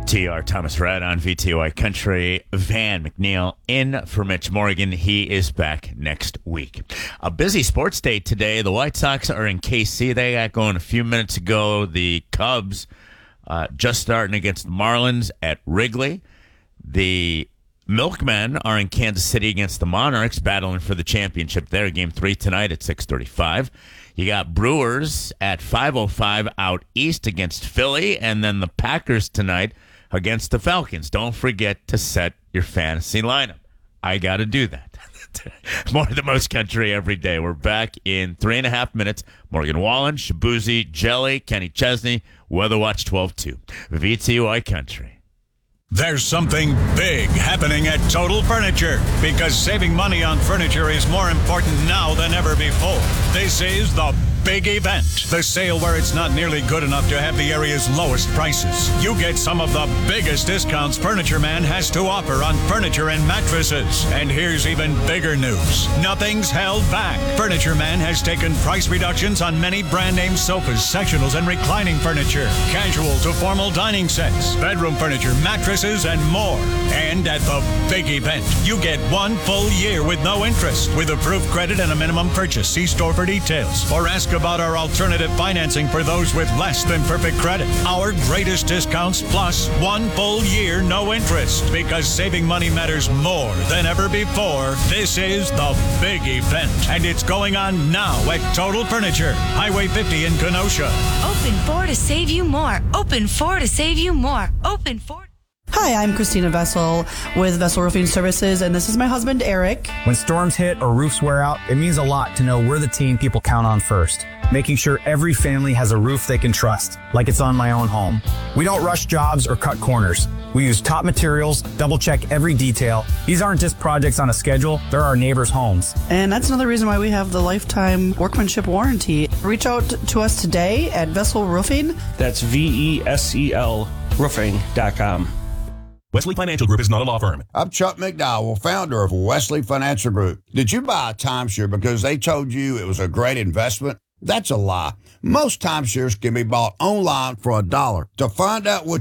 TR Thomas Red on VTY Country. Van McNeil in for Mitch Morgan. He is back next week. A busy sports day today. The White Sox are in KC. They got going a few minutes ago. The Cubs just starting against the Marlins at Wrigley. The Milkmen are in Kansas City against the Monarchs, battling for the championship there. Game 3 tonight at 6:35. You got Brewers at 5:05 out east against Philly, and then the Packers tonight against the Falcons. Don't forget to set your fantasy lineup. I got to do that. More than most country every day. We're back in 3.5 minutes. Morgan Wallen, Shabuzi, Jelly, Kenny Chesney, Weather Watch 12-2. VTY Country. There's something big happening at Total Furniture because saving money on furniture is more important now than ever before. This is the big event, the sale where it's not nearly good enough to have the area's lowest prices. You get some of the biggest discounts Furniture Man has to offer on furniture and mattresses. And here's even bigger news. Nothing's held back. Furniture Man has taken price reductions on many brand name sofas, sectionals, and reclining furniture, casual to formal dining sets, bedroom furniture, mattresses, and more. And at the big event, you get 1 full year with no interest with approved credit and a minimum purchase. See store for details or ask about our alternative financing for those with less than perfect credit. Our greatest discounts plus 1 full year no interest because saving money matters more than ever before. This is the big event and it's going on now at Total Furniture, Highway 50 in Kenosha. Open 4 to save you more. Open 4 to save you more. Open 4. Hi, I'm Christina Vessel with Vessel Roofing Services, and this is my husband, Eric. When storms hit or roofs wear out, it means a lot to know we're the team people count on first, making sure every family has a roof they can trust, like it's on my own home. We don't rush jobs or cut corners. We use top materials, double-check every detail. These aren't just projects on a schedule, they're our neighbors' homes. And that's another reason why we have the lifetime workmanship warranty. Reach out to us today at Vessel Roofing. That's VESEL roofing.com. Wesley Financial Group is not a law firm. I'm Chuck McDowell, founder of Wesley Financial Group. Did you buy a timeshare because they told you it was a great investment? That's a lie. Most timeshares can be bought online for $1. To find out what